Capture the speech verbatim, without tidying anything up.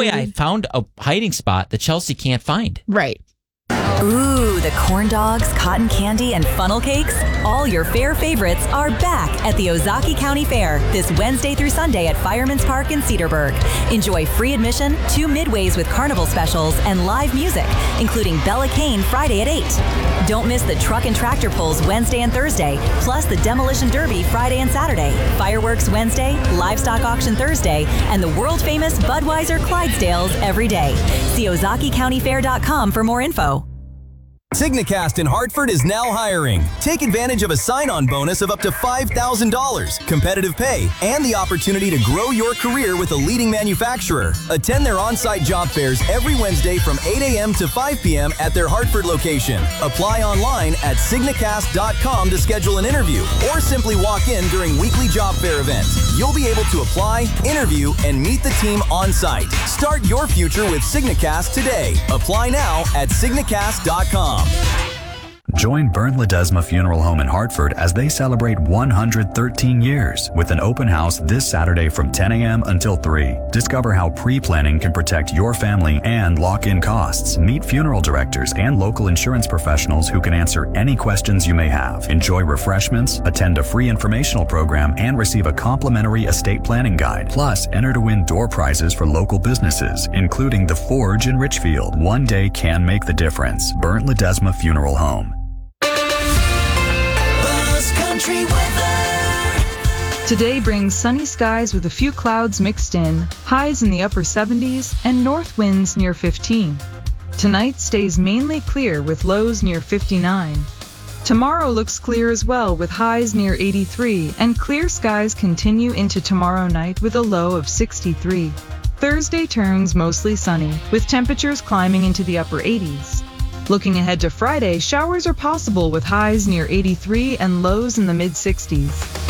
way, I found a hiding spot that Chelsea can't find. Right. Ooh, the corn dogs, cotton candy, and funnel cakes. All your fair favorites are back at the Ozaukee County Fair this Wednesday through Sunday at Fireman's Park in Cedarburg. Enjoy free admission, two midways with carnival specials, and live music, including Bella Kane Friday at eight. Don't miss the truck and tractor pulls Wednesday and Thursday, plus the Demolition Derby Friday and Saturday, fireworks Wednesday, livestock auction Thursday, and the world-famous Budweiser Clydesdales every day. See Ozaukee County Fair dot com for more info. Signacast in Hartford is now hiring. Take advantage of a sign-on bonus of up to five thousand dollars, competitive pay, and the opportunity to grow your career with a leading manufacturer. Attend their on-site job fairs every Wednesday from eight a.m. to five p.m. at their Hartford location. Apply online at signacast dot com to schedule an interview, or simply walk in during weekly job fair events. You'll be able to apply, interview, and meet the team on-site. Start your future with Signacast today. Apply now at signacast dot com. Join Bernd Ledesma Funeral Home in Hartford as they celebrate one hundred thirteen years with an open house this Saturday from ten a.m. until three. Discover how pre-planning can protect your family and lock in costs. Meet funeral directors and local insurance professionals who can answer any questions you may have. Enjoy refreshments, attend a free informational program, and receive a complimentary estate planning guide. Plus, enter to win door prizes for local businesses, including the Forge in Richfield. One day can make the difference. Bernd Ledesma Funeral Home. Today brings sunny skies with a few clouds mixed in, highs in the upper seventies, and north winds near fifteen. Tonight stays mainly clear with lows near fifty-nine. Tomorrow looks clear as well with highs near eighty-three, and clear skies continue into tomorrow night with a low of sixty-three. Thursday turns mostly sunny, with temperatures climbing into the upper eighties. Looking ahead to Friday, showers are possible with highs near eighty-three and lows in the mid-sixties.